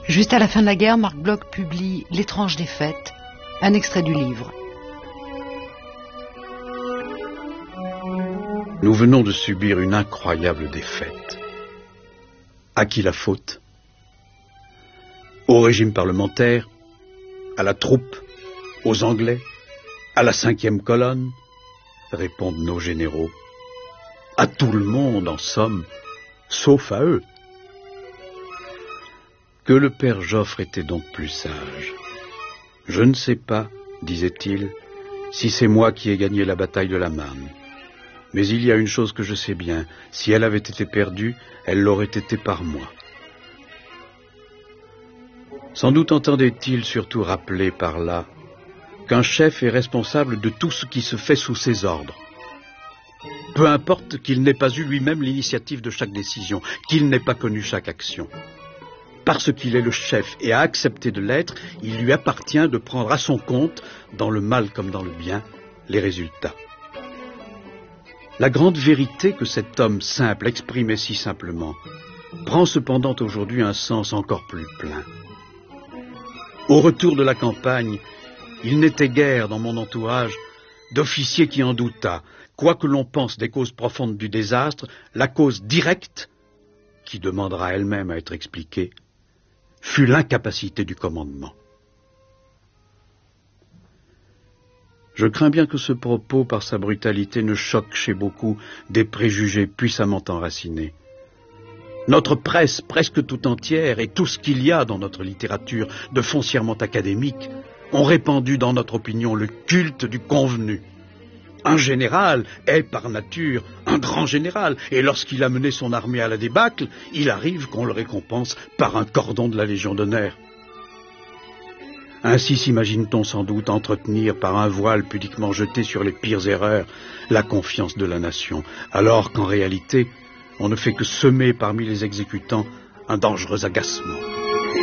Juste à la fin de la guerre, Marc Bloch publie L'étrange défaite, un extrait du livre. Nous venons de subir une incroyable défaite. À qui la faute? Au régime parlementaire, à la troupe, aux Anglais, à la 5e colonne, répondent nos généraux. À tout le monde, en somme, sauf à eux. Que le père Joffre était donc plus sage. Je ne sais pas, disait-il, si c'est moi qui ai gagné la bataille de la Marne. Mais il y a une chose que je sais bien, si elle avait été perdue, elle l'aurait été par moi. Sans doute entendait-il surtout rappeler par là qu'un chef est responsable de tout ce qui se fait sous ses ordres. Peu importe qu'il n'ait pas eu lui-même l'initiative de chaque décision, qu'il n'ait pas connu chaque action. Parce qu'il est le chef et a accepté de l'être, il lui appartient de prendre à son compte, dans le mal comme dans le bien, les résultats. La grande vérité que cet homme simple exprimait si simplement prend cependant aujourd'hui un sens encore plus plein. Au retour de la campagne, il n'était guère dans mon entourage d'officier qui en doutât. Quoi que l'on pense des causes profondes du désastre, la cause directe, qui demandera elle-même à être expliquée, fut l'incapacité du commandement. Je crains bien que ce propos, par sa brutalité, ne choque chez beaucoup des préjugés puissamment enracinés. Notre presse, presque tout entière, et tout ce qu'il y a dans notre littérature de foncièrement académique, ont répandu dans notre opinion le culte du convenu. Un général est, par nature, un grand général, et lorsqu'il a mené son armée à la débâcle, il arrive qu'on le récompense par un cordon de la Légion d'honneur. Ainsi s'imagine-t-on sans doute entretenir par un voile pudiquement jeté sur les pires erreurs la confiance de la nation, alors qu'en réalité, on ne fait que semer parmi les exécutants un dangereux agacement.